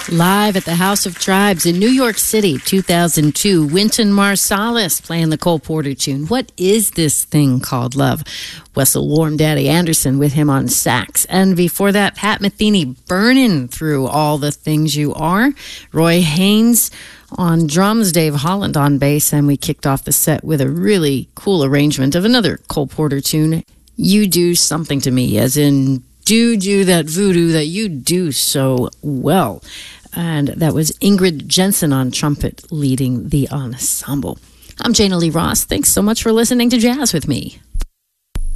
Live at the House of Tribes in New York City, 2002, Wynton Marsalis playing the Cole Porter tune, What Is This Thing Called Love? Wessel Warm Daddy Anderson with him on sax. And before that, Pat Metheny burning through All the Things You Are. Roy Haynes on drums, Dave Holland on bass, and we kicked off the set with a really cool arrangement of another Cole Porter tune, You Do Something to Me, as in do that voodoo that you do so well. And that was Ingrid Jensen on trumpet leading the ensemble. I'm Jana Lee Ross. Thanks so much for listening to Jazz with me.